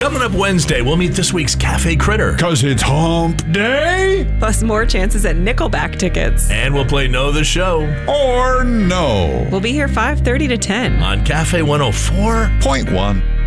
Coming up Wednesday, we'll meet this week's Cafe Critter. 'Cause it's hump day? Plus more chances at Nickelback tickets. And we'll play Know the Show. Or no. We'll be here 5:30 to 10. On Cafe 104.1.